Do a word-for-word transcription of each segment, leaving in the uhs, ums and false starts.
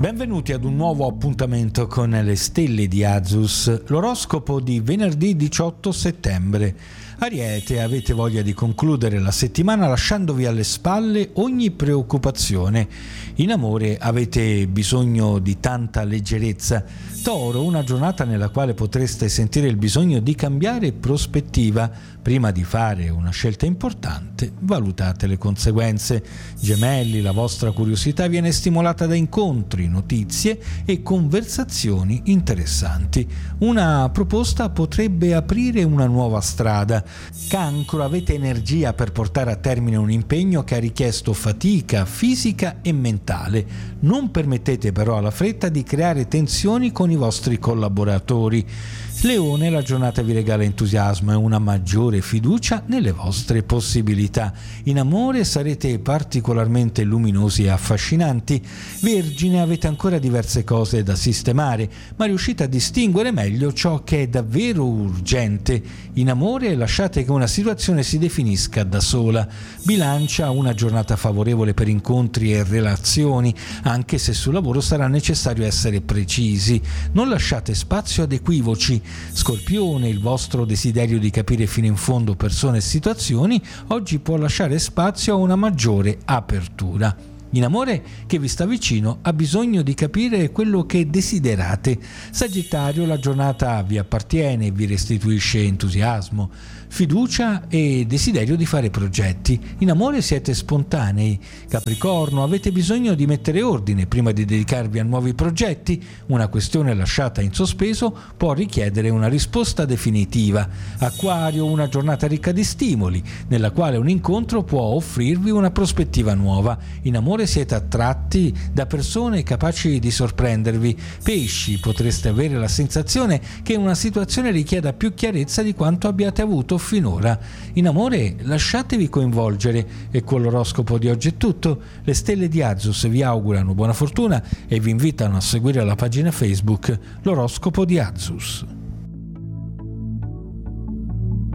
Benvenuti ad un nuovo appuntamento con le stelle di Azus, l'oroscopo di venerdì diciotto settembre. Ariete, avete voglia di concludere la settimana lasciandovi alle spalle ogni preoccupazione. In amore avete bisogno di tanta leggerezza. Toro, una giornata nella quale potreste sentire il bisogno di cambiare prospettiva. Prima di fare una scelta importante, valutate le conseguenze. Gemelli, la vostra curiosità viene stimolata da incontri, notizie e conversazioni interessanti. Una proposta potrebbe aprire una nuova strada. Cancro, avete energia per portare a termine un impegno che ha richiesto fatica fisica e mentale. Non permettete però alla fretta di creare tensioni con i vostri collaboratori. Leone, la giornata vi regala entusiasmo e una maggiore fiducia nelle vostre possibilità. In amore sarete particolarmente luminosi e affascinanti. Vergine, avete ancora diverse cose da sistemare, ma riuscite a distinguere meglio ciò che è davvero urgente. In amore lasciate che una situazione si definisca da sola. Bilancia, una giornata favorevole per incontri e relazioni, anche se sul lavoro sarà necessario essere precisi. Non lasciate spazio ad equivoci. Scorpione, il vostro desiderio di capire fino in fondo persone e situazioni oggi può lasciare spazio a una maggiore apertura. In amore, che vi sta vicino, ha bisogno di capire quello che desiderate. Sagittario, la giornata vi appartiene e vi restituisce entusiasmo, fiducia e desiderio di fare progetti. In amore siete spontanei. Capricorno, avete bisogno di mettere ordine prima di dedicarvi a nuovi progetti. Una questione lasciata in sospeso può richiedere una risposta definitiva. Acquario, una giornata ricca di stimoli, nella quale un incontro può offrirvi una prospettiva nuova. In amore siete attratti da persone capaci di sorprendervi. Pesci, potreste avere la sensazione che una situazione richieda più chiarezza di quanto abbiate avuto finora. In amore lasciatevi coinvolgere. E con l'oroscopo di oggi è tutto. Le stelle di Azus vi augurano buona fortuna e vi invitano a seguire la pagina Facebook L'oroscopo di Azus.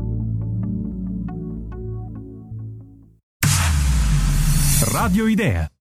Radio Idea.